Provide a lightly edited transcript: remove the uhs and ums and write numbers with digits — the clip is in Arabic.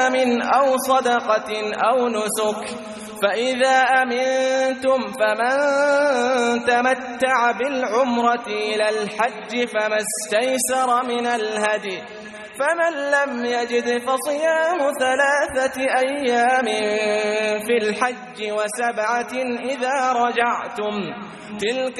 أو صدقة أو نسك فإذا أمنتم فمن تمتع بالعمرة إلى الحج فما استيسر من الهدي فمن لم يجد فصيام 3 أيام في الحج و7 إذا رجعتم تلك